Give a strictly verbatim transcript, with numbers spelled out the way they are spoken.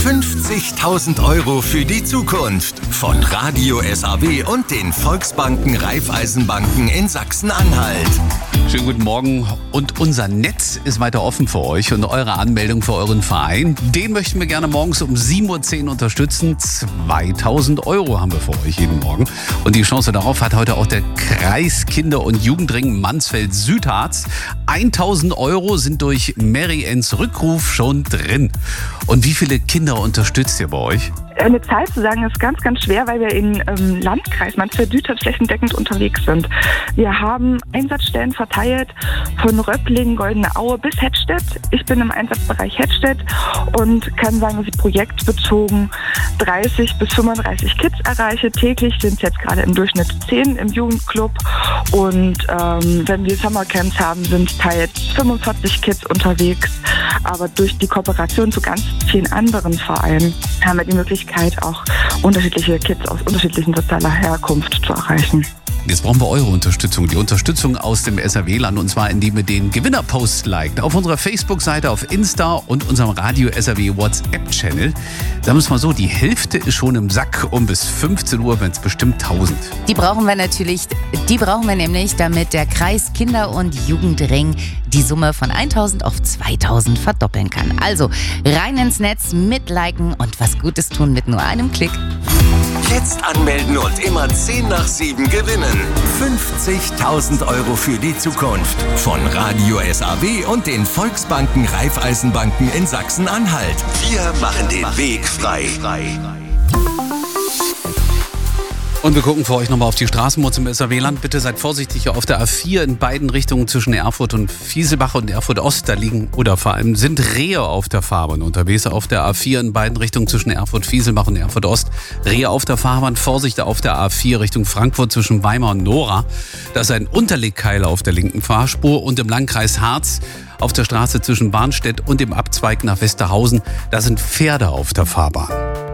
fünfzigtausend Euro für die Zukunft von Radio S A W und den Volksbanken Raiffeisenbanken in Sachsen-Anhalt. Schönen guten Morgen und unser Netz ist weiter offen für euch und eure Anmeldung für euren Verein, den möchten wir gerne morgens um sieben Uhr zehn unterstützen. zweitausend Euro haben wir für euch jeden Morgen und die Chance darauf hat heute auch der Kreis Kinder- und Jugendring Mansfeld-Südharz. tausend Euro sind durch Mary Anns Rückruf schon drin. Und wie viele Kinder unterstützt ihr bei euch? Eine Zahl zu sagen ist ganz, ganz schwer, weil wir im ähm, Landkreis Mansfeld-Südharz flächendeckend unterwegs sind. Wir haben Einsatzstellen verteilt von Röpplingen, Goldene Aue bis Hettstedt. Ich bin im Einsatzbereich Hettstedt und kann sagen, dass ich projektbezogen dreißig bis fünfunddreißig Kids erreiche. Täglich sind es jetzt gerade im Durchschnitt zehn im Jugendclub. Und ähm, wenn wir Summercamps haben, sind teils fünfundvierzig Kids unterwegs. Aber durch die Kooperation zu ganz vielen anderen Vereinen haben wir die Möglichkeit, auch unterschiedliche Kids aus unterschiedlichen sozialer Herkunft zu erreichen. Jetzt brauchen wir eure Unterstützung, die Unterstützung aus dem S R W-Land, und zwar indem ihr den Gewinnerpost liked auf unserer Facebook-Seite, auf Insta und unserem Radio S R W WhatsApp-Channel. Sagen wir es mal so, die Hälfte ist schon im Sack und bis fünfzehn Uhr werden es bestimmt tausend. Die brauchen wir natürlich, die brauchen wir nämlich, damit der Kreis Kinder- und Jugendring die Summe von tausend auf zweitausend verdoppeln kann. Also rein ins Netz, mitliken und was Gutes tun mit nur einem Klick. Jetzt anmelden und immer zehn nach sieben gewinnen. fünfzigtausend Euro für die Zukunft von Radio S A W und den Volksbanken Raiffeisenbanken in Sachsen-Anhalt. Wir machen den Weg frei. Und wir gucken für euch nochmal auf die Straßenmuts im S R W-Land. Bitte seid vorsichtig auf der A vier in beiden Richtungen zwischen Erfurt und Fieselbach und Erfurt Ost. Da liegen oder vor allem sind Rehe auf der Fahrbahn unterwegs. Auf der A vier in beiden Richtungen zwischen Erfurt Fieselbach und Erfurt Ost. Rehe auf der Fahrbahn. Vorsicht auf der A vier Richtung Frankfurt zwischen Weimar und Nora. Da ist ein Unterlegkeiler auf der linken Fahrspur. Und im Landkreis Harz auf der Straße zwischen Barnstedt und dem Abzweig nach Westerhausen. Da sind Pferde auf der Fahrbahn.